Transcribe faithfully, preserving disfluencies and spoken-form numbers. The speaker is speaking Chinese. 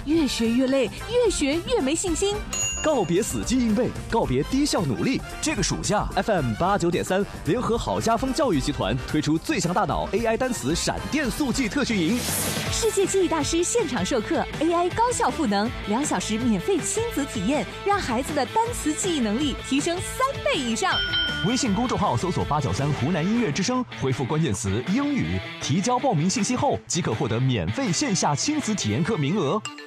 越学越累，越学越没信心。 告别死记硬背，告别低效努力。这个暑假 ，F M 八九点三联合好家风教育集团推出最强大脑 A I 单词闪电速记特训营， 世界记忆大师现场授课 ，A I 高效赋能，两小时免费亲子体验，让孩子的单词记忆能力提升三倍以上。 微信公众号搜索八九三湖南音乐之声，回复关键词英语，提交报名信息后即可获得免费线下亲子体验课名额。